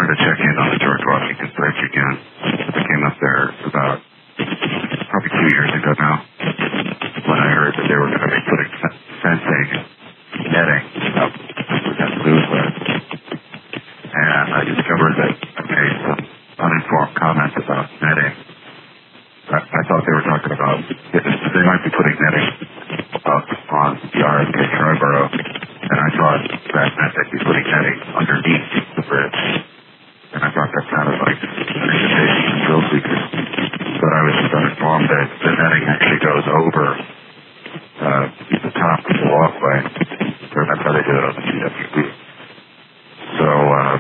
wanted to check in on the George Washington Bridge again. I came up there about probably 2 years ago now when I heard that they were going to be putting fencing, netting up where that blues was. And I discovered that I made some uninformed comments about netting. I thought they were talking about, they might be putting netting up on the RFK Triborough, and I thought that meant they'd be putting netting underneath the bridge. And I thought that sounded like an invitation to thrill seekers. But I was uninformed that the netting actually goes over the top of the walkway. Or that's how they do it on the CWB. So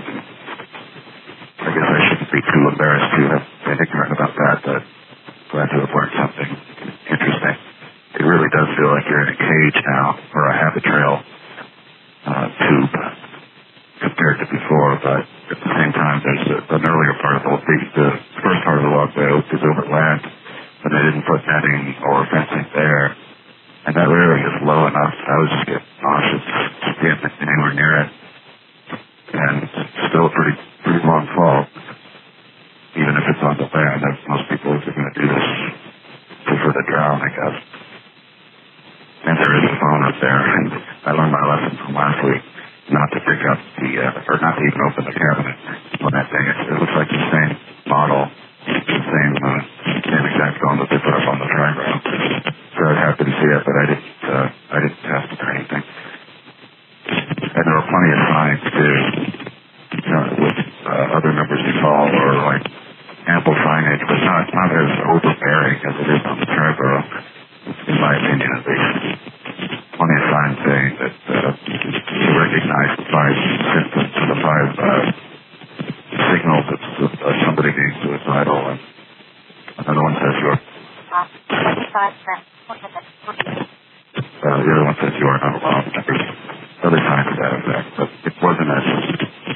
I guess I shouldn't be too embarrassed to have been ignorant about that, but glad to have learned something interesting. It really does feel like you're in a cage now, or a habit trail tube compared to before, but at the same time, there's an earlier part of the first part of the walkway is over land, but they didn't put netting or fencing there, and that area is low enough. I was just getting nauseous just getting anywhere near it, and it's still a pretty long fall, even if it's on the land. Most people are going to do this for the drown, I guess. And there is a phone up there, and I learned my lesson from last week. Not to pick up or not to even open the cabinet on that thing. It looks like the same model, the same exact phone that they put up on the Triborough. So I happened to see it, but I didn't test it or anything. And there were plenty of signs too, with other numbers you call, or like ample signage, but not as overbearing as it is on the Triborough, in my opinion at least. Plenty of signs saying that you recognize the 5 symptoms, the 5 signals of somebody being suicidal, and another one says you're the other one says you are not alone.